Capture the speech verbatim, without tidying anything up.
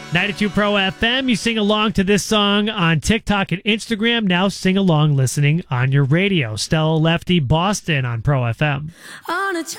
ninety-two Pro F M. You sing along to this song on TikTok and Instagram. Now sing along listening on your radio. Stella Lefty, Boston on Pro F M. On a